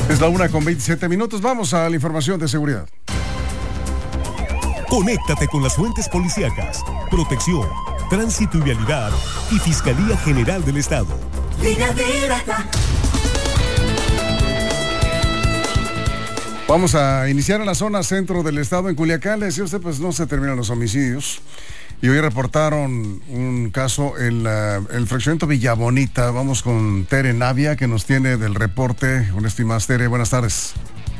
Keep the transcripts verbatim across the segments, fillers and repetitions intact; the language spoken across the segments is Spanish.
Es la una con veintisiete minutos. Vamos a la información de seguridad. Conéctate con las fuentes policíacas, protección, tránsito y vialidad y Fiscalía General del Estado. Vamos a iniciar en la zona centro del estado, en Culiacán. Le decía usted, pues no se terminan los homicidios. Y hoy reportaron un caso en la, el fraccionamiento Villabonita. Vamos con Tere Navia, que nos tiene del reporte. Un estimado Tere, buenas tardes.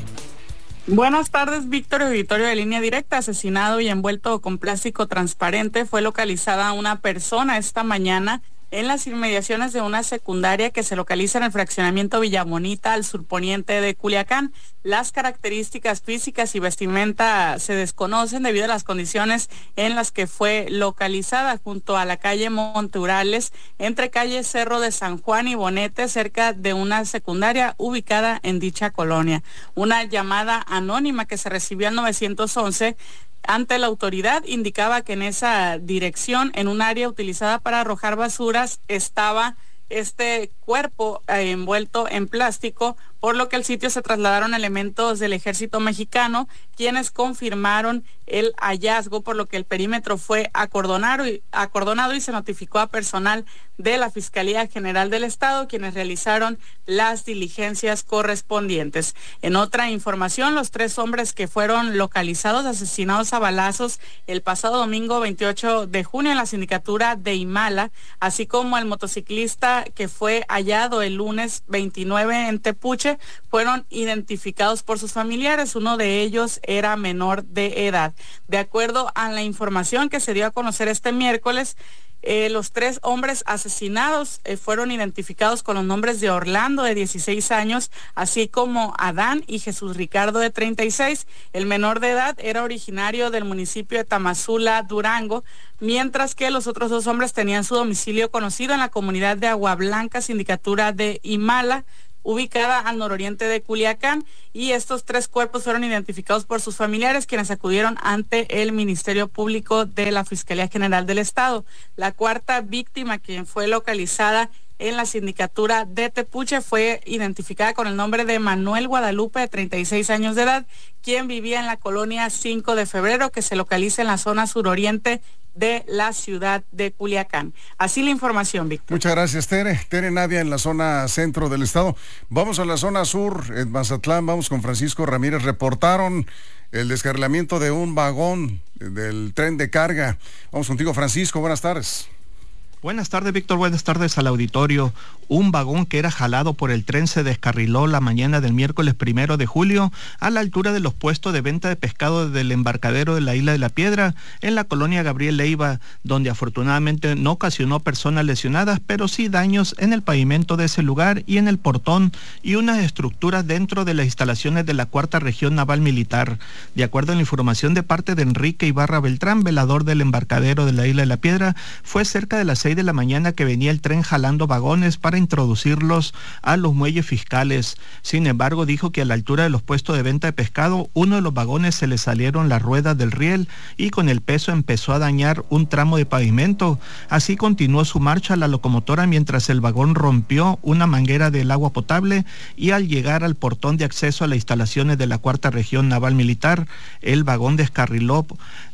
Buenas tardes, Víctor. Auditorio de Línea Directa. Asesinado y envuelto con plástico transparente fue localizada una persona esta mañana en las inmediaciones de una secundaria que se localiza en el fraccionamiento Villabonita, al surponiente de Culiacán. Las características físicas y vestimenta se desconocen debido a las condiciones en las que fue localizada, junto a la calle Monteurales, entre calle Cerro de San Juan y Bonete, cerca de una secundaria ubicada en dicha colonia. Una llamada anónima que se recibió al nueve once ante la autoridad indicaba que en esa dirección, en un área utilizada para arrojar basuras, estaba este cuerpo eh, envuelto en plástico, por lo que al sitio se trasladaron elementos del Ejército Mexicano, quienes confirmaron el hallazgo, por lo que el perímetro fue acordonado y, acordonado y se notificó a personal de la Fiscalía General del Estado, quienes realizaron las diligencias correspondientes. En otra información, los tres hombres que fueron localizados, asesinados a balazos el pasado domingo veintiocho de junio en la sindicatura de Imala, así como el motociclista que fue hallado el lunes veintinueve en Tepuche, fueron identificados por sus familiares. Uno de ellos era menor de edad. De acuerdo a la información que se dio a conocer este miércoles, Eh, los tres hombres asesinados eh, fueron identificados con los nombres de Orlando, de dieciséis años, así como Adán y Jesús Ricardo, de treinta y seis. El menor de edad era originario del municipio de Tamazula, Durango, mientras que los otros dos hombres tenían su domicilio conocido en la comunidad de Agua Blanca, sindicatura de Imala, ubicada al nororiente de Culiacán, y estos tres cuerpos fueron identificados por sus familiares, quienes acudieron ante el Ministerio Público de la Fiscalía General del Estado. La cuarta víctima, quien fue localizada en la sindicatura de Tepuche, fue identificada con el nombre de Manuel Guadalupe, de treinta y seis años de edad, quien vivía en la colonia cinco de febrero, que se localiza en la zona suroriente de la ciudad de Culiacán. Así la información, Víctor. Muchas gracias, Tere. Tere Navia en la zona centro del estado. Vamos a la zona sur, en Mazatlán. Vamos con Francisco Ramírez. Reportaron el descarrilamiento de un vagón del tren de carga. Vamos contigo, Francisco. Buenas tardes. Buenas tardes, Víctor. Buenas tardes al auditorio. Un vagón que era jalado por el tren se descarriló la mañana del miércoles primero de julio a la altura de los puestos de venta de pescado del embarcadero de la Isla de la Piedra, en la colonia Gabriel Leiva, donde afortunadamente no ocasionó personas lesionadas, pero sí daños en el pavimento de ese lugar y en el portón y unas estructuras dentro de las instalaciones de la Cuarta Región Naval Militar. De acuerdo a la información de parte de Enrique Ibarra Beltrán, velador del embarcadero de la Isla de la Piedra, fue cerca de las seis de la mañana que venía el tren jalando vagones para introducirlos a los muelles fiscales. Sin embargo, dijo que a la altura de los puestos de venta de pescado, uno de los vagones se le salieron las ruedas del riel y con el peso empezó a dañar un tramo de pavimento. Así continuó su marcha la locomotora mientras el vagón rompió una manguera del agua potable, y al llegar al portón de acceso a las instalaciones de la Cuarta Región Naval Militar, el vagón descarriló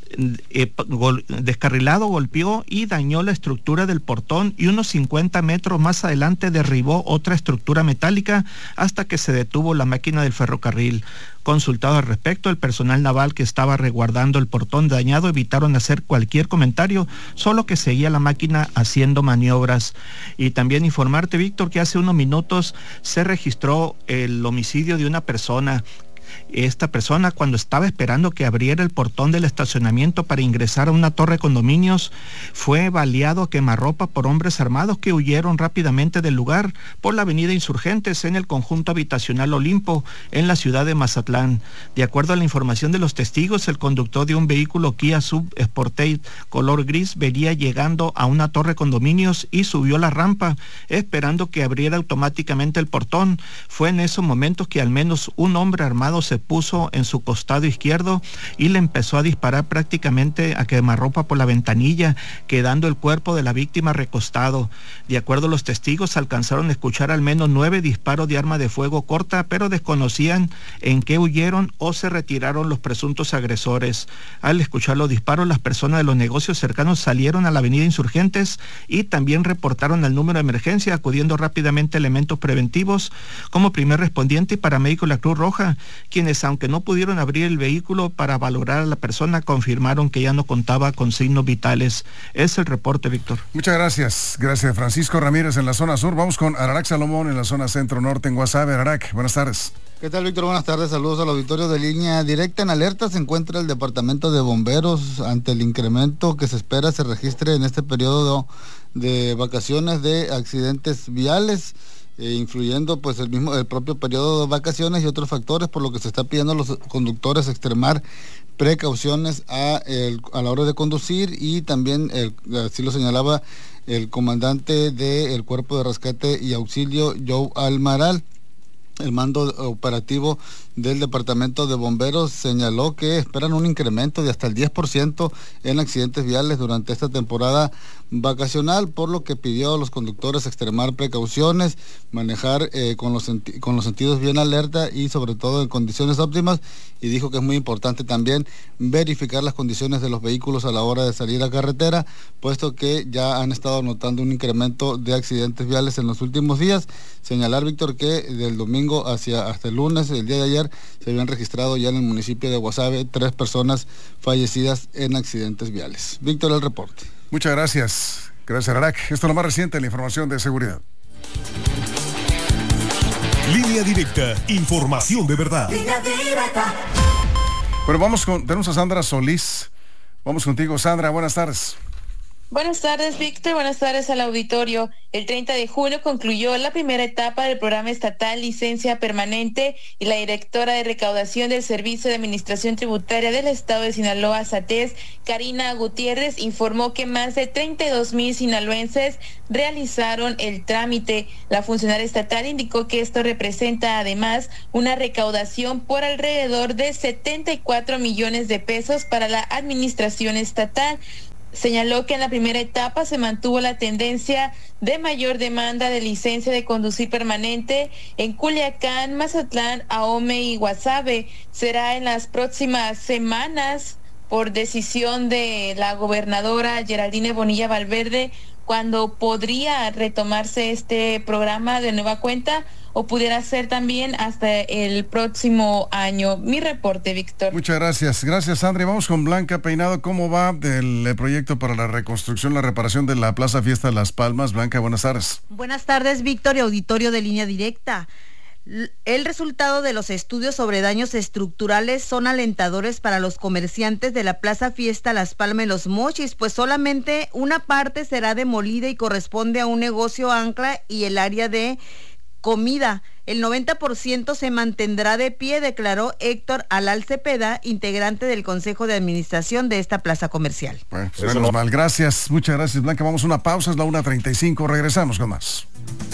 Eh, gol, descarrilado golpeó y dañó la estructura del portón, y unos cincuenta metros más adelante derribó otra estructura metálica hasta que se detuvo la máquina del ferrocarril. Consultado al respecto, el personal naval que estaba resguardando el portón dañado evitaron hacer cualquier comentario, solo que seguía la máquina haciendo maniobras. Y también informarte, Víctor, que hace unos minutos se registró el homicidio de una persona. Esta persona, cuando estaba esperando que abriera el portón del estacionamiento para ingresar a una torre de condominios, fue baleado a quemarropa por hombres armados que huyeron rápidamente del lugar por la avenida Insurgentes en el conjunto habitacional Olimpo, en la ciudad de Mazatlán. De acuerdo a la información de los testigos, el conductor de un vehículo Kia Sub Sportage color gris venía llegando a una torre de condominios y subió la rampa esperando que abriera automáticamente el portón. Fue en esos momentos que al menos un hombre armado se puso en su costado izquierdo y le empezó a disparar prácticamente a quemarropa por la ventanilla, quedando el cuerpo de la víctima recostado. De acuerdo a los testigos, alcanzaron a escuchar al menos nueve disparos de arma de fuego corta, pero desconocían en qué huyeron o se retiraron los presuntos agresores. Al escuchar los disparos, las personas de los negocios cercanos salieron a la avenida Insurgentes y también reportaron el número de emergencia, acudiendo rápidamente elementos preventivos como primer respondiente y paramédico de la Cruz Roja, quienes, aunque no pudieron abrir el vehículo para valorar a la persona, confirmaron que ya no contaba con signos vitales. Es el reporte, Víctor. Muchas gracias. Gracias, Francisco Ramírez en la zona sur. Vamos con Ararak Salomón en la zona centro-norte en Guasave. Ararak, buenas tardes. ¿Qué tal, Víctor? Buenas tardes, saludos al auditorio de Línea Directa. En alerta se encuentra el Departamento de Bomberos ante el incremento que se espera se registre en este periodo de vacaciones de accidentes viales, eh, influyendo pues el mismo el propio periodo de vacaciones y otros factores, por lo que se está pidiendo a los conductores extremar precauciones a, el, a la hora de conducir, y también, el, así lo señalaba el comandante del Cuerpo de Rescate y Auxilio, Joe Almaral. El mando operativo del Departamento de Bomberos señaló que esperan un incremento de hasta el diez por ciento en accidentes viales durante esta temporada vacacional, por lo que pidió a los conductores extremar precauciones, manejar eh, con, los con los sentidos bien alerta y sobre todo en condiciones óptimas, y dijo que es muy importante también verificar las condiciones de los vehículos a la hora de salir a carretera, puesto que ya han estado notando un incremento de accidentes viales en los últimos días. Señalar, Víctor, que del domingo hacia hasta el lunes, el día de ayer, se habían registrado ya en el municipio de Guasave tres personas fallecidas en accidentes viales. Víctor, el reporte. Muchas gracias. Gracias, Ararak. Esto es lo más reciente, la información de seguridad. Línea Directa, información de verdad. Línea Directa. Bueno, vamos con, tenemos a Sandra Solís. Vamos contigo, Sandra, buenas tardes. Buenas tardes, Víctor. Buenas tardes al auditorio. El treinta de julio concluyó la primera etapa del programa estatal Licencia Permanente, y la directora de recaudación del Servicio de Administración Tributaria del Estado de Sinaloa, SATES, Karina Gutiérrez, informó que más de treinta y dos mil sinaloenses realizaron el trámite. La funcionaria estatal indicó que esto representa además una recaudación por alrededor de setenta y cuatro millones de pesos para la administración estatal. Señaló que en la primera etapa se mantuvo la tendencia de mayor demanda de licencia de conducir permanente en Culiacán, Mazatlán, Ahome y Guasave. Será en las próximas semanas, por decisión de la gobernadora Geraldine Bonilla Valverde, cuando podría retomarse este programa de nueva cuenta, o pudiera ser también hasta el próximo año. Mi reporte, Víctor. Muchas gracias. Gracias, Sandra. Vamos con Blanca Peinado. ¿Cómo va el proyecto para la reconstrucción, la reparación de la Plaza Fiesta de Las Palmas? Blanca, buenas tardes. Buenas tardes, Víctor y auditorio de Línea Directa. El resultado de los estudios sobre daños estructurales son alentadores para los comerciantes de la Plaza Fiesta Las Palmas y Los Mochis, pues solamente una parte será demolida y corresponde a un negocio ancla y el área de comida. El noventa por ciento se mantendrá de pie, declaró Héctor Alal Cepeda, integrante del Consejo de Administración de esta plaza comercial. Bueno, pues menos mal. Gracias, muchas gracias, Blanca. Vamos a una pausa, es la una treinta y cinco, regresamos con más.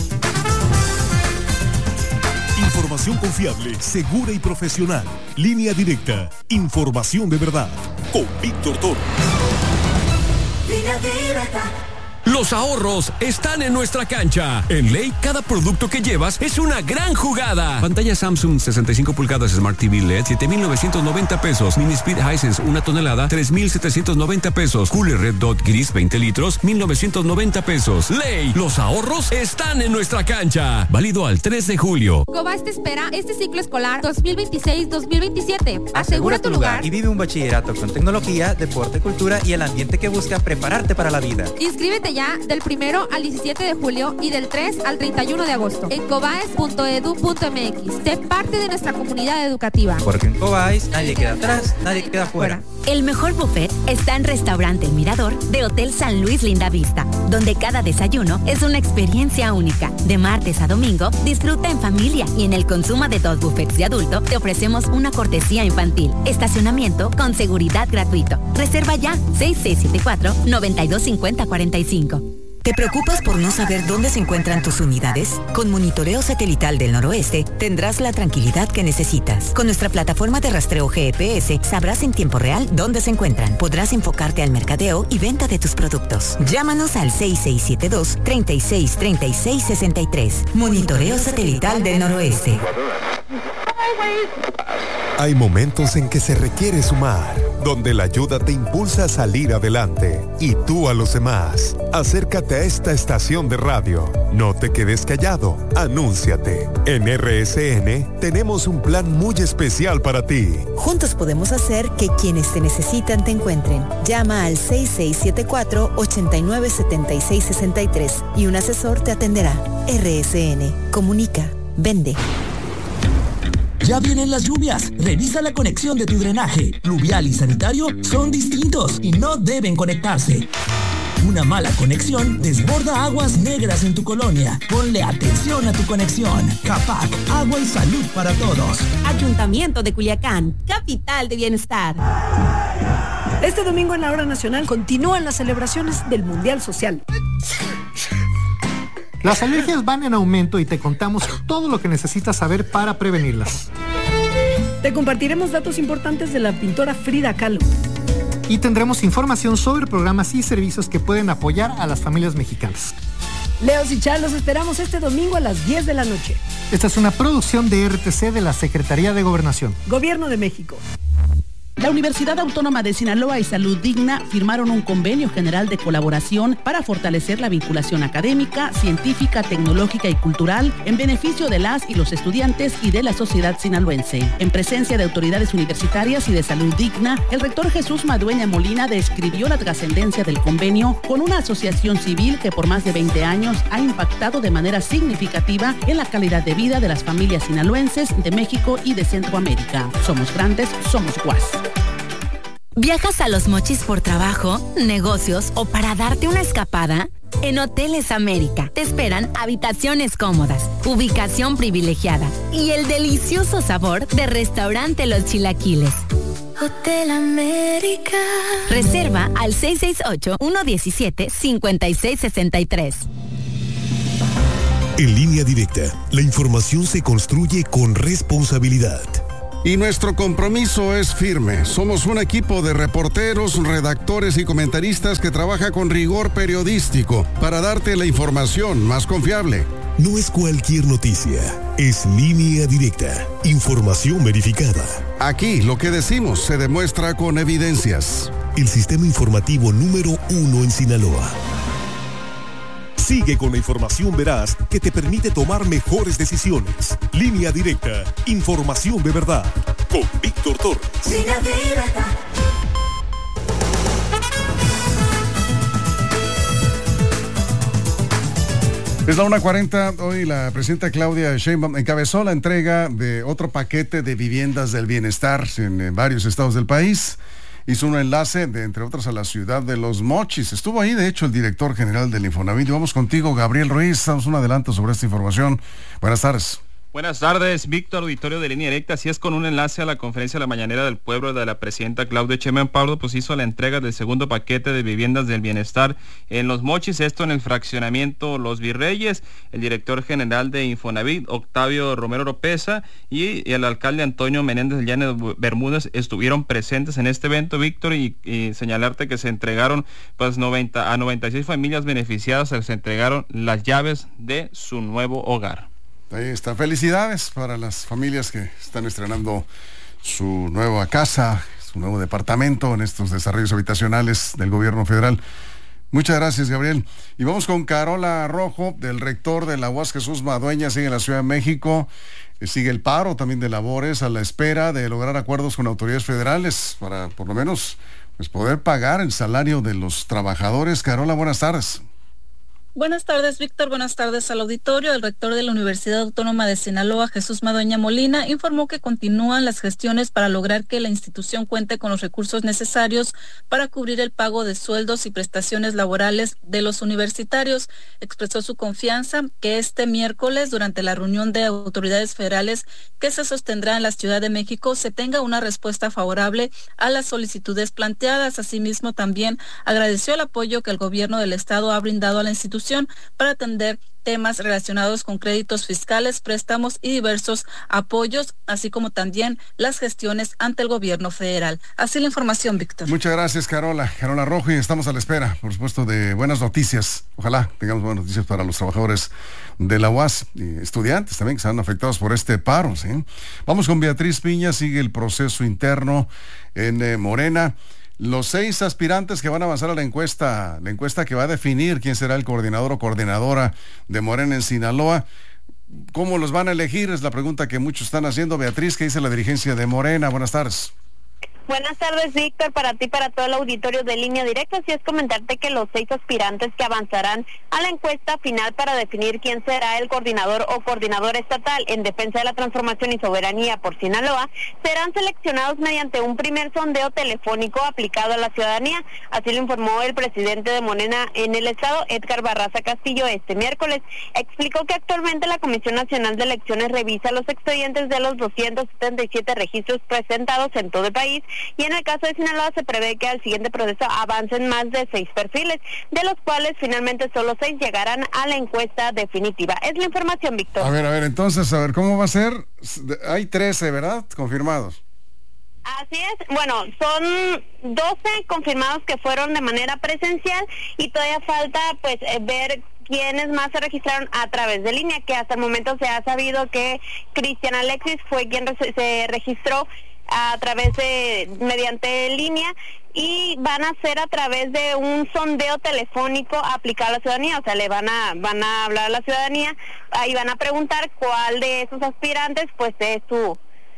Información confiable, segura y profesional. Línea Directa, información de verdad. Con Víctor Toro. Línea Directa. Los ahorros están en nuestra cancha. En Ley, cada producto que llevas es una gran jugada. Pantalla Samsung sesenta y cinco pulgadas Smart T V L E D, siete mil novecientos noventa pesos. Mini Speed Hisense, una tonelada, tres mil setecientos noventa pesos. Cooler Red Dot Gris, veinte litros, mil novecientos noventa pesos. Ley, los ahorros están en nuestra cancha. Válido al tres de julio. Cobas te espera este ciclo escolar dos mil veintiséis dos mil veintisiete. Asegura tu lugar y vive un bachillerato con tecnología, deporte, cultura y el ambiente que busca prepararte para la vida. Inscríbete ya del primero al diecisiete de julio y del tres al treinta y uno de agosto en cobaes punto edu punto m x. Sé parte de nuestra comunidad educativa. Porque en Cobaes nadie queda atrás, nadie queda fuera. El mejor buffet está en Restaurante El Mirador de Hotel San Luis Linda Vista, donde cada desayuno es una experiencia única. De martes a domingo, disfruta en familia, y en el consumo de dos buffets de adulto te ofrecemos una cortesía infantil. Estacionamiento con seguridad gratuito. Reserva ya seis seis siete cuatro, nueve dos cinco cero cuatro cinco. ¿Te preocupas por no saber dónde se encuentran tus unidades? Con Monitoreo Satelital del Noroeste tendrás la tranquilidad que necesitas. Con nuestra plataforma de rastreo G P S sabrás en tiempo real dónde se encuentran. Podrás enfocarte al mercadeo y venta de tus productos. Llámanos al seis seis siete dos, tres seis tres seis seis tres. Monitoreo Satelital del Noroeste. Hay momentos en que se requiere sumar, donde la ayuda te impulsa a salir adelante y tú a los demás. Acércate a esta estación de radio. No te quedes callado. Anúnciate. En R S N tenemos un plan muy especial para ti. Juntos podemos hacer que quienes te necesitan te encuentren. Llama al seis seis siete cuatro, ocho nueve siete seis seis tres y un asesor te atenderá. R S N. Comunica. Vende. Ya vienen las lluvias. Revisa la conexión de tu drenaje. Pluvial y sanitario son distintos y no deben conectarse. Una mala conexión desborda aguas negras en tu colonia. Ponle atención a tu conexión. CAPAC, agua y salud para todos. Ayuntamiento de Culiacán, capital de bienestar. Este domingo en la Hora Nacional continúan las celebraciones del Mundial Social. Las alergias van en aumento y te contamos todo lo que necesitas saber para prevenirlas. Te compartiremos datos importantes de la pintora Frida Kahlo. Y tendremos información sobre programas y servicios que pueden apoyar a las familias mexicanas. Leos y Char, los esperamos este domingo a las diez de la noche. Esta es una producción de R T C de la Secretaría de Gobernación. Gobierno de México. La Universidad Autónoma de Sinaloa y Salud Digna firmaron un convenio general de colaboración para fortalecer la vinculación académica, científica, tecnológica y cultural en beneficio de las y los estudiantes y de la sociedad sinaloense. En presencia de autoridades universitarias y de Salud Digna, el rector Jesús Madueña Molina describió la trascendencia del convenio con una asociación civil que por más de veinte años ha impactado de manera significativa en la calidad de vida de las familias sinaloenses de México y de Centroamérica. Somos grandes, somos U A S. ¿Viajas a Los Mochis por trabajo, negocios o para darte una escapada? En Hoteles América te esperan habitaciones cómodas, ubicación privilegiada y el delicioso sabor de Restaurante Los Chilaquiles. Hotel América. Reserva al seis seis ocho, uno uno siete, cinco seis seis tres. En Línea Directa, la información se construye con responsabilidad. Y nuestro compromiso es firme. Somos un equipo de reporteros, redactores y comentaristas que trabaja con rigor periodístico para darte la información más confiable. No es cualquier noticia, es Línea Directa, información verificada. Aquí lo que decimos se demuestra con evidencias. El sistema informativo número uno en Sinaloa. Sigue con la información veraz que te permite tomar mejores decisiones. Línea Directa, información de verdad. Con Víctor Torres. Línea Directa. Es la una cuarenta, hoy la presidenta Claudia Sheinbaum encabezó la entrega de otro paquete de viviendas del bienestar en, en varios estados del país. Hizo un enlace, de, entre otras, a la ciudad de Los Mochis. Estuvo ahí, de hecho, el director general del Infonavit. Y vamos contigo, Gabriel Ruiz. Damos un adelanto sobre esta información. Buenas tardes. Buenas tardes, Víctor, auditorio de Línea Directa. Así es, con un enlace a la conferencia de la mañanera del pueblo de la presidenta Claudia Sheinbaum Pardo, pues hizo la entrega del segundo paquete de viviendas del bienestar en Los Mochis, esto en el fraccionamiento Los Virreyes. El director general de Infonavit, Octavio Romero Oropesa, y el alcalde Antonio Menéndez Llanes Bermúdez estuvieron presentes en este evento, Víctor, y, y señalarte que se entregaron pues noventa a noventa y seis familias beneficiadas, se entregaron las llaves de su nuevo hogar. Ahí está. Felicidades para las familias que están estrenando su nueva casa, su nuevo departamento en estos desarrollos habitacionales del gobierno federal. Muchas gracias, Gabriel. Y vamos con Carola Rojo, del rector de la U A S, Jesús Madueña, sigue en la Ciudad de México. Sigue el paro también de labores a la espera de lograr acuerdos con autoridades federales para, por lo menos, pues poder pagar el salario de los trabajadores. Carola, buenas tardes. Buenas tardes, Víctor. Buenas tardes al auditorio. El rector de la Universidad Autónoma de Sinaloa, Jesús Madueña Molina, informó que continúan las gestiones para lograr que la institución cuente con los recursos necesarios para cubrir el pago de sueldos y prestaciones laborales de los universitarios. Expresó su confianza que este miércoles, durante la reunión de autoridades federales que se sostendrá en la Ciudad de México, se tenga una respuesta favorable a las solicitudes planteadas. Asimismo, también agradeció el apoyo que el gobierno del estado ha brindado a la institución para atender temas relacionados con créditos fiscales, préstamos y diversos apoyos, así como también las gestiones ante el gobierno federal. Así la información, Víctor. Muchas gracias, Carola. Carola Rojo, y estamos a la espera, por supuesto, de buenas noticias. Ojalá tengamos buenas noticias para los trabajadores de la U A S y estudiantes también que están afectados por este paro, ¿sí? Vamos con Beatriz Piña. Sigue el proceso interno en eh, Morena. Los seis aspirantes que van a avanzar a la encuesta, la encuesta que va a definir quién será el coordinador o coordinadora de Morena en Sinaloa, ¿cómo los van a elegir? Es la pregunta que muchos están haciendo. Beatriz, ¿qué dice la dirigencia de Morena? Buenas tardes. Buenas tardes, Víctor, para ti, para todo el auditorio de Línea Directa. Así es, comentarte que los seis aspirantes que avanzarán a la encuesta final para definir quién será el coordinador o coordinadora estatal en defensa de la transformación y soberanía por Sinaloa serán seleccionados mediante un primer sondeo telefónico aplicado a la ciudadanía. Así lo informó el presidente de Morena en el estado, Edgar Barraza Castillo, este miércoles. Explicó que actualmente la Comisión Nacional de Elecciones revisa los expedientes de los doscientos setenta y siete registros presentados en todo el país, y en el caso de Sinaloa se prevé que al siguiente proceso avancen más de seis perfiles, de los cuales finalmente solo seis llegarán a la encuesta definitiva. Es la información, Víctor. A ver, a ver, entonces, a ver, ¿cómo va a ser? Hay trece, ¿verdad? Confirmados. Así es, bueno, son doce confirmados que fueron de manera presencial y todavía falta pues ver quiénes más se registraron a través de línea, que hasta el momento se ha sabido que Cristian Alexis fue quien se registró a través de, mediante línea, y van a ser a través de un sondeo telefónico aplicado a la ciudadanía. O sea, le van a van a hablar a la ciudadanía, ahí van a preguntar cuál de esos aspirantes pues es su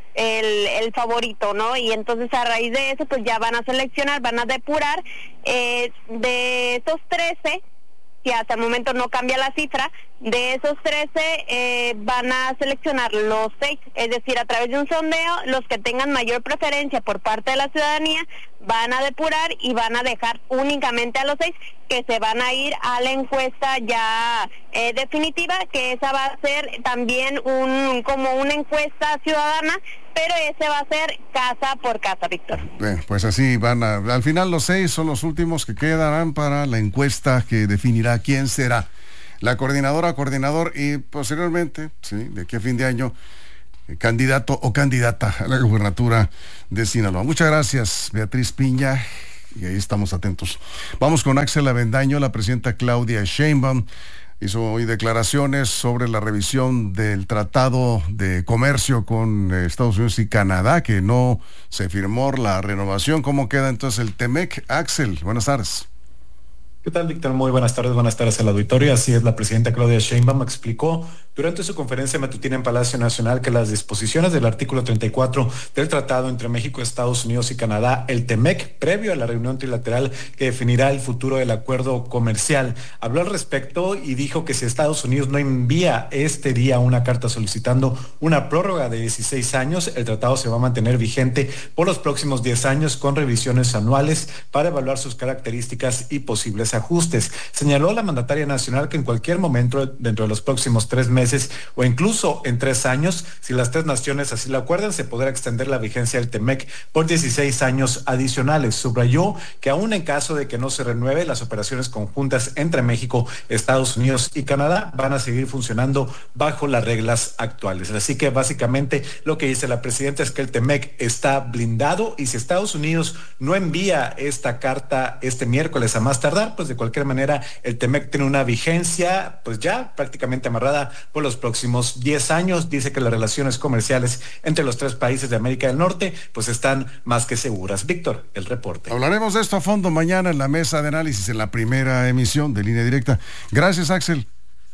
el, el favorito, ¿no? Y entonces a raíz de eso pues ya van a seleccionar, van a depurar eh, de esos trece, que hasta el momento no cambia la cifra, de esos trece eh, van a seleccionar los seis, es decir, a través de un sondeo, los que tengan mayor preferencia por parte de la ciudadanía van a depurar y van a dejar únicamente a los seis que se van a ir a la encuesta ya eh, definitiva, que esa va a ser también un como una encuesta ciudadana, pero ese va a ser casa por casa, Víctor. Bien, pues así van a, al final los seis son los últimos que quedarán para la encuesta que definirá quién será la coordinadora, coordinador y posteriormente, sí, de aquí a fin de año, eh, candidato o candidata a la gubernatura de Sinaloa. Muchas gracias, Beatriz Piña, y ahí estamos atentos. Vamos con Axel Avendaño. La presidenta Claudia Sheinbaum hizo hoy declaraciones sobre la revisión del Tratado de Comercio con Estados Unidos y Canadá, que no se firmó la renovación. ¿Cómo queda entonces el Temec? Axel, buenas tardes. ¿Qué tal, Víctor? Muy buenas tardes, buenas tardes al auditorio. Así es, la presidenta Claudia Sheinbaum explicó durante su conferencia matutina en Palacio Nacional que las disposiciones del artículo treinta y cuatro del Tratado entre México, Estados Unidos y Canadá, el Temec, previo a la reunión trilateral que definirá el futuro del acuerdo comercial, habló al respecto y dijo que si Estados Unidos no envía este día una carta solicitando una prórroga de dieciséis años, el tratado se va a mantener vigente por los próximos diez años con revisiones anuales para evaluar sus características y posibles ajustes. Señaló la mandataria nacional que en cualquier momento dentro de los próximos tres meses o incluso en tres años, si las tres naciones así lo acuerdan, se podrá extender la vigencia del Temec por dieciséis años adicionales. Subrayó que aún en caso de que no se renueve, las operaciones conjuntas entre México, Estados Unidos y Canadá van a seguir funcionando bajo las reglas actuales. Así que básicamente lo que dice la presidenta es que el Temec está blindado y si Estados Unidos no envía esta carta este miércoles a más tardar, pues de cualquier manera el Temec tiene una vigencia pues ya prácticamente amarrada por los próximos diez años. Dice que las relaciones comerciales entre los tres países de América del Norte pues están más que seguras. Víctor, el reporte. Hablaremos de esto a fondo mañana en la mesa de análisis, en la primera emisión de Línea Directa. Gracias, Axel.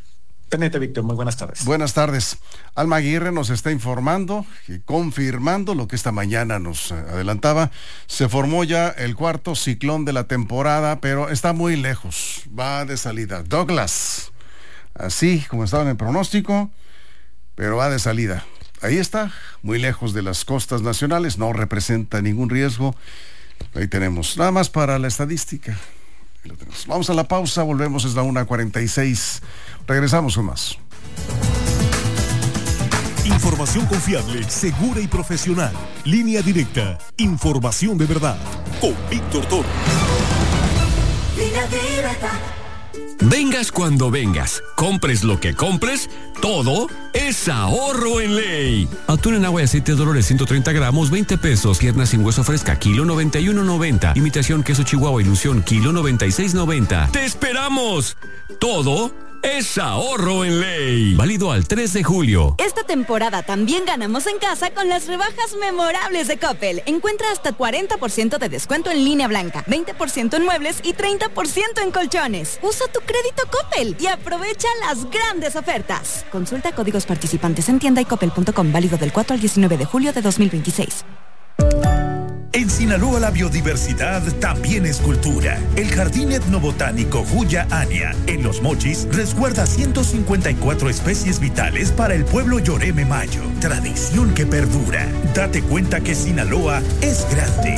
Pendiente, Víctor, muy buenas tardes. Buenas tardes. Alma Aguirre nos está informando y confirmando lo que esta mañana nos adelantaba. Se formó ya el cuarto ciclón de la temporada, pero está muy lejos. Va de salida. Douglas, así como estaba en el pronóstico, pero va de salida. Ahí está, muy lejos de las costas nacionales, no representa ningún riesgo. Ahí tenemos, nada más para la estadística. Ahí lo tenemos. Vamos a la pausa, volvemos, es la una cuarenta y seis. Regresamos con más. Información confiable, segura y profesional. Línea directa. Información de verdad. Con Víctor Toro. Línea directa. Vengas cuando vengas, compres lo que compres, todo es ahorro en ley. Atún en agua y aceite Dolores ciento treinta gramos, veinte pesos. Pierna sin hueso fresca, kilo noventa y uno noventa. Imitación queso Chihuahua Ilusión, kilo noventa y seis noventa. ¡Te esperamos! Todo es ahorro en ley. Válido al tres de julio. Esta temporada también ganamos en casa con las rebajas memorables de Coppel. Encuentra hasta cuarenta por ciento de descuento en línea blanca, veinte por ciento en muebles y treinta por ciento en colchones. Usa tu crédito Coppel y aprovecha las grandes ofertas. Consulta códigos participantes en tienda y coppel punto com, válido del cuatro al diecinueve de julio de dos mil veintiséis. En Sinaloa la biodiversidad también es cultura. El Jardín Etnobotánico Huya Ania, en Los Mochis, resguarda ciento cincuenta y cuatro especies vitales para el pueblo Yoreme Mayo. Tradición que perdura. Date cuenta que Sinaloa es grande.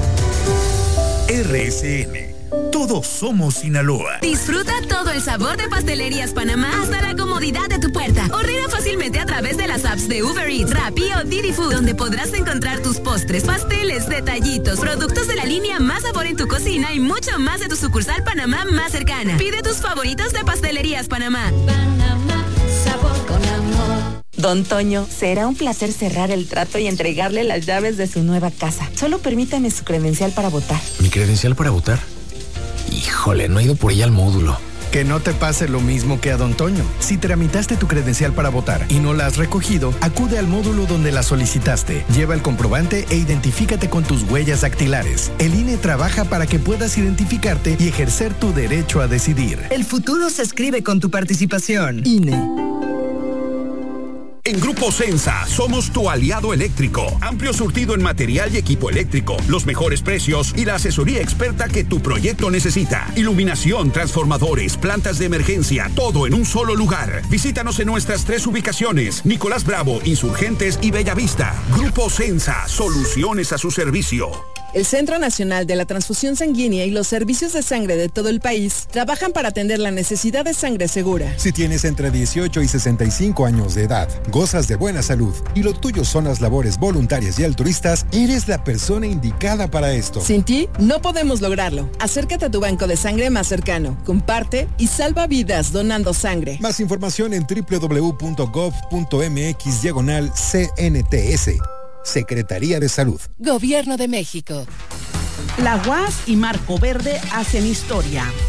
R S N. Todos somos Sinaloa. Disfruta todo el sabor de Pastelerías Panamá hasta la comodidad de tu puerta. Ordena fácilmente a través de las apps de Uber Eats, Rappi o Didi Food, donde podrás encontrar tus postres, pasteles, detallitos, productos de la línea Más Sabor en tu cocina y mucho más de tu sucursal Panamá más cercana. Pide tus favoritos de Pastelerías Panamá. Panamá, sabor con amor. Don Toño, será un placer cerrar el trato y entregarle las llaves de su nueva casa. Solo permítame su credencial para votar. ¿Mi credencial para votar? Híjole, no he ido por ella al módulo. Que no te pase lo mismo que a Don Toño. Si tramitaste tu credencial para votar y no la has recogido, acude al módulo donde la solicitaste. Lleva el comprobante e identifícate con tus huellas dactilares. El I N E trabaja para que puedas identificarte y ejercer tu derecho a decidir. El futuro se escribe con tu participación. I N E. En Grupo Sensa somos tu aliado eléctrico. Amplio surtido en material y equipo eléctrico, los mejores precios y la asesoría experta que tu proyecto necesita. Iluminación, transformadores, plantas de emergencia, todo en un solo lugar. Visítanos en nuestras tres ubicaciones: Nicolás Bravo, Insurgentes y Bellavista. Grupo Sensa, soluciones a su servicio. El Centro Nacional de la Transfusión Sanguínea y los servicios de sangre de todo el país trabajan para atender la necesidad de sangre segura. Si tienes entre dieciocho y sesenta y cinco años de edad, gozas de buena salud y lo tuyo son las labores voluntarias y altruistas, eres la persona indicada para esto. Sin ti, no podemos lograrlo. Acércate a tu banco de sangre más cercano, comparte y salva vidas donando sangre. Más información en doble u doble u doble u punto gov punto m x diagonal C N T S. Secretaría de Salud. Gobierno de México. La U A S y Marco Verde hacen historia.